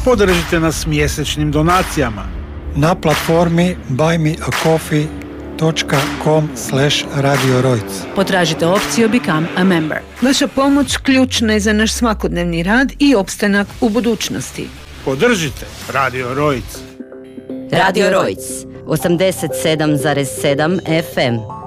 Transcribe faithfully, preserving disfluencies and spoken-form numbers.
Podržite nas mjesečnim donacijama na platformi buy me a coffee dot com slash radio rojc. Potražite opciju Become a Member. Vaša pomoć ključna je za naš svakodnevni rad i opstanak u budućnosti. Podržite Radio Rojc. Radio Rojc, osamdeset sedam zarez sedam F M.